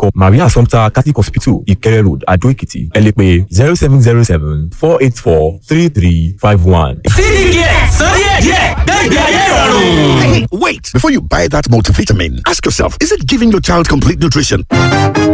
lórúkọ Maria Assumpta Catholic Hospital Ìkẹrẹ Road Adó Èkìtì. Ẹ lè pè 0707-484-3351. CDK, sorry, Hey, wait! Before you buy that multivitamin, ask yourself, is it giving your child complete nutrition?